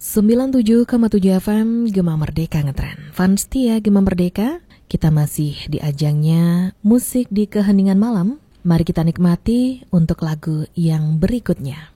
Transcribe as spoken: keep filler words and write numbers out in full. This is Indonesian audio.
sembilan puluh tujuh koma tujuh F M Gema Merdeka ngetren. Fans setia Gema Merdeka, kita masih di ajangnya musik di keheningan malam. Mari kita nikmati untuk lagu yang berikutnya.